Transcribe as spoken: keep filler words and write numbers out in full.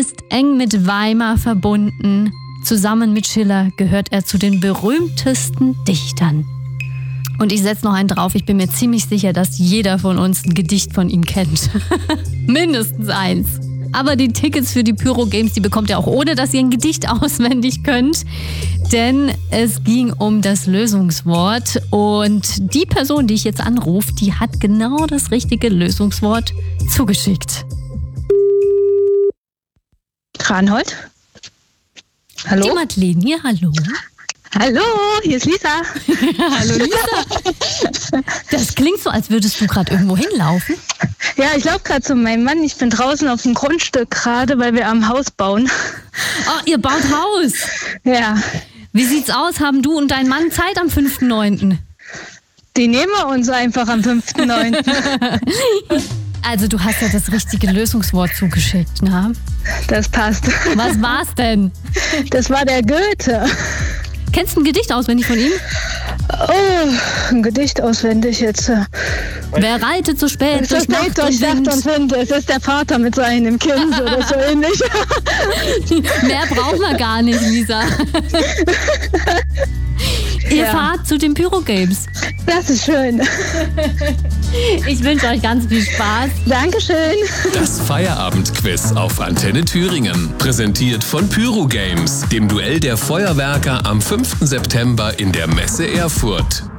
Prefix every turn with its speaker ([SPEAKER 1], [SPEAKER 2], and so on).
[SPEAKER 1] ist eng mit Weimar verbunden. Zusammen mit Schiller gehört er zu den berühmtesten Dichtern. Und ich setze noch einen drauf, ich bin mir ziemlich sicher, dass jeder von uns ein Gedicht von ihm kennt. Mindestens eins. Aber die Tickets für die Pyro Games, die bekommt ihr auch ohne, dass ihr ein Gedicht auswendig könnt. Denn es ging um das Lösungswort. Und die Person, die ich jetzt anrufe, die hat genau das richtige Lösungswort zugeschickt.
[SPEAKER 2] Kranhold? Hallo?
[SPEAKER 1] Die Madeleine hier, hallo.
[SPEAKER 2] Hallo, hier ist Lisa.
[SPEAKER 1] Hallo Lisa. Das klingt so, als würdest du gerade irgendwo hinlaufen.
[SPEAKER 2] Ja, ich laufe gerade zu meinem Mann. Ich bin draußen auf dem Grundstück gerade, weil wir am Haus bauen.
[SPEAKER 1] Oh, ihr baut Haus?
[SPEAKER 2] Ja.
[SPEAKER 1] Wie sieht's aus? Haben du und dein Mann Zeit am fünften neunten?
[SPEAKER 2] Die nehmen wir uns einfach am fünften neunten
[SPEAKER 1] Also du hast ja das richtige Lösungswort zugeschickt, ne?
[SPEAKER 2] Das passt.
[SPEAKER 1] Was war's denn?
[SPEAKER 2] Das war der Goethe.
[SPEAKER 1] Kennst du ein Gedicht auswendig von ihm?
[SPEAKER 2] Oh, ein Gedicht auswendig jetzt.
[SPEAKER 1] Wer reitet so spät durch Nacht und
[SPEAKER 2] Wind? und Wind? Es ist der Vater mit seinem Kind oder so ähnlich.
[SPEAKER 1] Mehr braucht man gar nicht, Lisa. Ihr
[SPEAKER 2] Ja.
[SPEAKER 1] fahrt zu den Pyro Games.
[SPEAKER 2] Das ist schön.
[SPEAKER 1] Ich wünsche euch ganz viel Spaß.
[SPEAKER 2] Dankeschön.
[SPEAKER 3] Das Feierabendquiz auf Antenne Thüringen. Präsentiert von Pyro Games, dem Duell der Feuerwerker am fünften September in der Messe Erfurt.